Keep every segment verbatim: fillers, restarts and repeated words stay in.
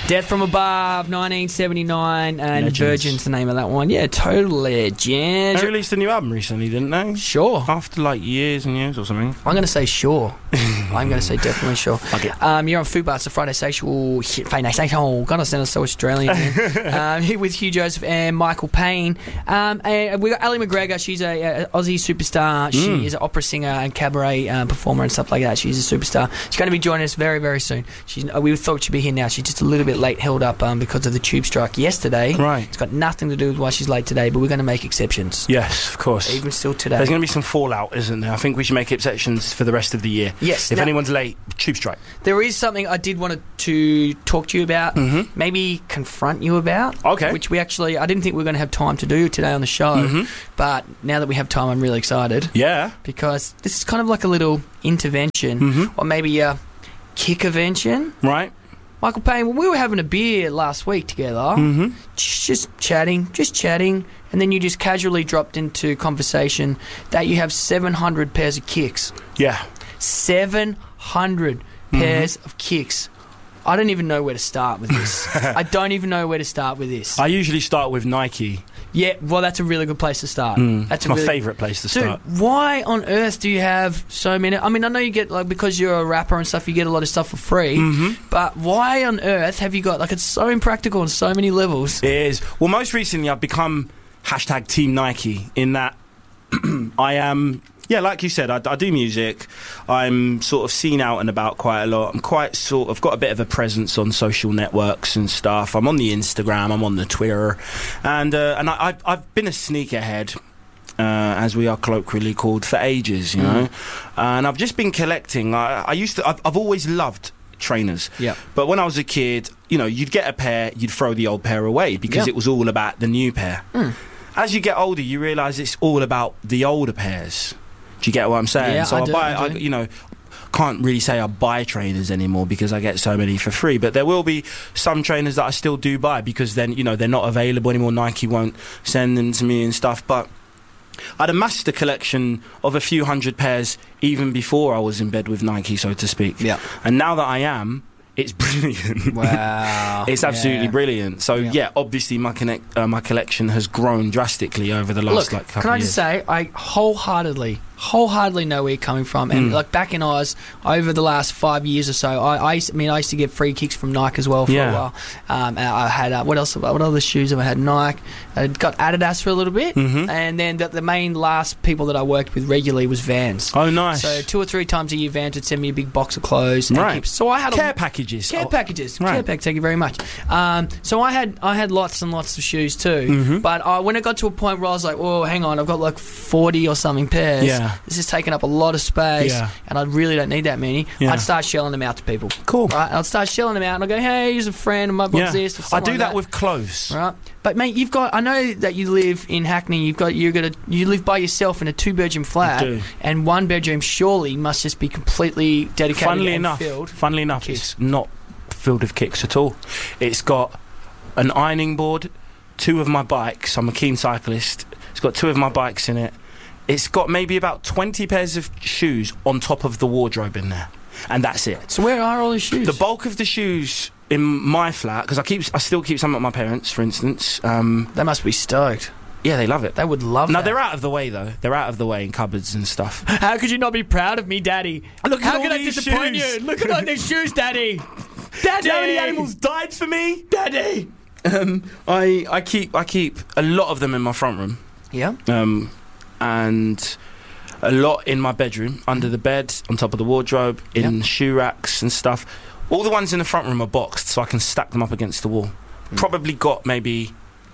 Death from Above, nineteen seventy-nine, and Legends. Virgin's the name of that one. Yeah, total legend. They released a new album recently, didn't they? Sure. After like years and years or something. I'm going to say sure. I'm going to say definitely sure. Fuck it. Um, you're on Food Bar. It's a Friday Sexual. Friday Sexual. God, I sound so Australian. um, here with Hugh Joseph and Michael Payne. Um, and we got Ali McGregor. She's a, a Aussie superstar. She Mm. is an opera singer and cabaret um, performer and stuff like that. She's a superstar. She's going to be joining us very, very soon. She's, we thought she'd be here now. She's just a little bit late, held up um, because of the tube strike yesterday. Right. It's got nothing to do with why she's late today, but we're going to make exceptions. Yes, of course. Even still today. There's going to be some fallout, isn't there? I think we should make exceptions for the rest of the year. Yes. If Now, anyone's late, tube strike. there is something I did want to talk to you about, Mhm. maybe confront you about. Okay. Which we actually, I didn't think we were going to have time to do today on the show, Mhm. but now that we have time, I'm really excited Yeah. because this is kind of like a little intervention, Mhm. or maybe a kick-avention. Right. Michael Payne, when we were having a beer last week together, Mhm. just, just chatting, just chatting, and then you just casually dropped into conversation that you have seven hundred pairs of kicks. Yeah. seven hundred Mm-hmm. pairs of kicks. I don't even know where to start with this. I don't even know where to start with this. I usually start with Nike. Yeah, well, that's a really good place to start. Mm. That's It's a my really, favourite place to Dude, start. why on earth do you have so many? I mean, I know you get, like, because you're a rapper and stuff, you get a lot of stuff for free. Mhm. But why on earth have you got, like, it's so impractical on so many levels. It is. Well, most recently I've become hashtag Team Nike in that I am, yeah, like you said, I, I do music. I'm sort of seen out and about quite a lot. I'm quite sort of got a bit of a presence on social networks and stuff. I'm on the Instagram, I'm on the Twitter, and uh, and I, I've, I've been a sneakerhead. Uh, as we are colloquially called, for ages, you Mm. know, and I've just been collecting. I, I used to. I've, I've always loved trainers. Yeah. But when I was a kid, you know, you'd get a pair, you'd throw the old pair away because Yeah. it was all about the new pair. Mm. As you get older, you realise it's all about the older pairs. Do you get what I'm saying? Yeah, so I I, do, buy, I I, do. you know, can't really say I buy trainers anymore because I get so many for free. But there will be some trainers that I still do buy because then, you know, they're not available anymore. Nike won't send them to me and stuff. But I'd amassed a collection of a few hundred pairs even before I was in bed with Nike, so to speak. Yeah. And now that I am, it's brilliant. Wow. It's absolutely Yeah. brilliant. So Yeah. yeah, obviously my connect, uh, my collection has grown drastically over the last Look, like couple can I of just years. say, I wholeheartally, wholeheartedly know where you're coming from. And Mm. like back in Oz, over the last five years or so, I, I, used, I mean, I used to get free kicks from Nike as well for Yeah. a while. Um, and I had uh, what else? What other shoes have I had? Nike. I got Adidas for a little bit, Mhm. and then the, the main last people that I worked with regularly was Vans. Oh, nice. So two or three times a year, Vans would send me a big box of clothes. And Right. keep, so I had care a, packages. Care Oh, packages, right. care pack. Thank you very much. Um, so I had I had lots and lots of shoes too. Mhm. But uh, when it got to a point where I was like, "Oh, hang on, I've got like forty or something pairs. Yeah. This is taking up a lot of space, Yeah. and I really don't need that many." Yeah. I'd start shelling them out to people. Cool. Right? I'd start shelling them out, and I go, "Hey, here's a friend, and my box Yeah. this." Or I something do like that with clothes. Right, but mate, you've got. I know that you live in Hackney. You've got. You're gonna. You live by yourself in a two-bedroom flat, I do. and one bedroom surely must just be completely dedicated Funnily and enough, filled. funnily enough, kicks. it's not filled with kicks at all. It's got an ironing board, two of my bikes. I'm a keen cyclist. It's got two of my bikes in it. It's got maybe about twenty pairs of shoes on top of the wardrobe in there, and that's it. So where are all the shoes? The bulk of the shoes in my flat, because I keep, I still keep some at my parents', for instance. Um, They must be stoked. yeah, they love it. They would love No, that. they're out of the way though. They're out of the way in cupboards and stuff. How could you not be proud of me, Daddy? Look How at all could I these disappoint shoes. you? Look at all these shoes, Daddy. Daddy. Do you know how many animals died for me? Daddy. Um, I I keep I keep a lot of them in my front room, Yeah. um, and a lot in my bedroom, under the bed, on top of the wardrobe, in Yep. shoe racks and stuff. All the ones in the front room are boxed, so I can stack them up against the wall. Mm. Probably got maybe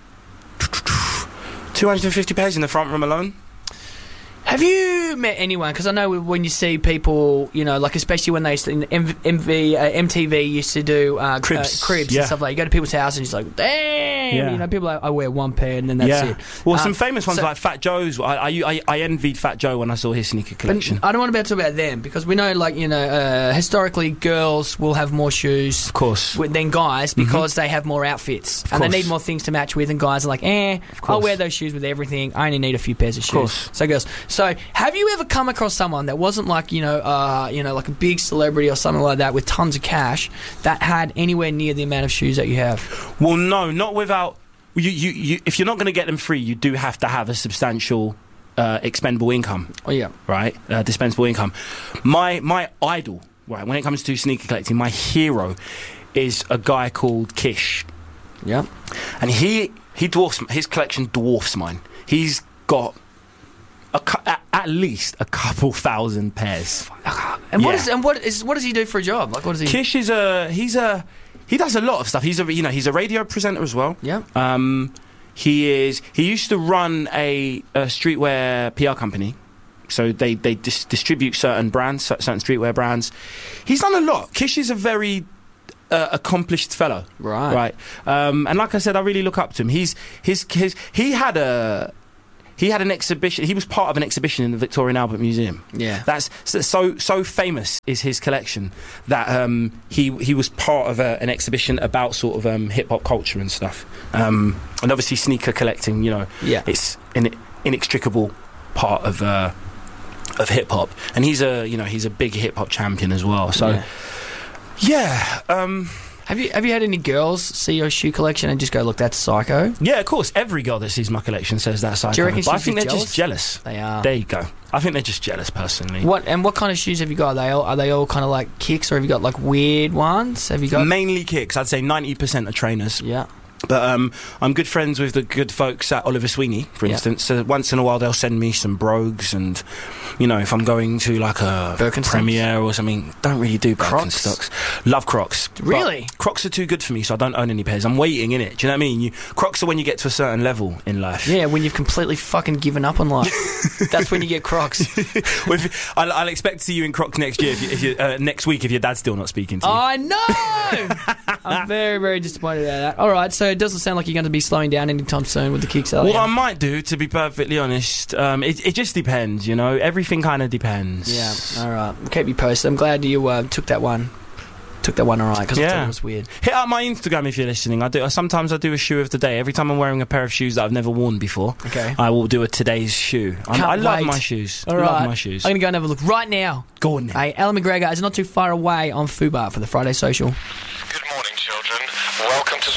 two hundred fifty pairs in the front room alone. Have you met anyone? Because I know when you see people, you know, like especially when they used to, in M- MV, uh, M T V used to do uh, Cribs, uh, cribs yeah. and stuff like that. You go to people's house and it's like, damn, Yeah. you know, people are like, I wear one pair and then that's yeah. it. Well, Uh, some famous ones so- like Fat Joe's. I, I I I envied Fat Joe when I saw his sneaker But collection. I don't want to talk about them because we know, like, you know, uh, historically girls will have more shoes Of course. with- than guys because they have more outfits and they course. need more things to match with, and guys are like, eh, I'll course. wear those shoes with everything. I only need a few pairs of shoes. course. So girls, So, have you ever come across someone that wasn't like, you know, uh, you know, like a big celebrity or something like that with tons of cash that had anywhere near the amount of shoes that you have? Well, no, not without... You, you, you, if you're not going to get them free, you do have to have a substantial uh, expendable income. Oh, yeah. Right? Uh, dispensable income. My my idol, right, when it comes to sneaker collecting, my hero is a guy called Kish. Yeah. And he, he dwarfs... His collection dwarfs mine. He's got... A cu- at, at least a couple thousand pairs. And what Yeah. is and what is what does he do for a job? Like, what does he? Kish is a he's a he does a lot of stuff. He's a you know he's a radio presenter as well. Yeah. Um, he is he used to run a, a streetwear P R company, so they they dis- distribute certain brands, certain streetwear brands. He's done a lot. Kish is a very uh, accomplished fellow. Right. Right. Um, and like I said, I really look up to him. He's his his he had a. He had an exhibition. He was part of an exhibition in the Victoria and Albert Museum. Yeah. That's so so famous is his collection that um, he he was part of a, an exhibition about sort of um, hip hop culture and stuff. Um, and obviously sneaker collecting, you know, Yeah. it's an inextricable part of uh, of hip hop. And he's a you know he's a big hip hop champion as well. So Yeah. yeah. Um, Have you have you had any girls see your shoe collection and just go, look, that's psycho? Yeah, of course. Every girl that sees my collection says that's psycho. Do you reckon but I she's think just they're just jealous. They are. There you go. I think they're just jealous, personally. What and what kind of shoes have you got? Are they all, are they all kind of like kicks, or have you got like weird ones? Have you got? Mainly kicks. I'd say ninety percent are trainers. Yeah. But um, I'm good friends with the good folks at Oliver Sweeney, for Yeah. instance. So once in a while, they'll send me some brogues, and you know, if I'm going to like a Birkenstocks? premiere or something, don't really do Crocs? Birkenstocks. Love Crocs. Really? But Crocs are too good for me, so I don't own any pairs. I'm waiting in it. Do you know what I mean? You, Crocs are when you get to a certain level in life. Yeah, when you've completely fucking given up on life. That's when you get Crocs. Well, if, I'll, I'll expect to see you in Crocs next year. If you, if you, uh, next week, if your dad's still not speaking to you. I know! I'm very, very disappointed about that. All right, so it doesn't sound like you're going to be slowing down anytime soon with the kicks, are What you? I might do, to be perfectly honest, um, it, it just depends, you know. Everything kind of depends. Yeah, all right. We'll keep you posted. I'm glad you uh, took that one. Took that one all right, because I Yeah. thought it was weird. Hit up my Instagram if you're listening. I do. Sometimes I do a shoe of the day. Every time I'm wearing a pair of shoes that I've never worn before, Okay. I will do a today's shoe. I'm, Can't I love wait. my shoes. All love right. my shoes. I'm going to go and have a look right now. Go on then. Hey, Alan McGregor is not too far away on Fubar for the Friday Social. Good morning, children. Welcome to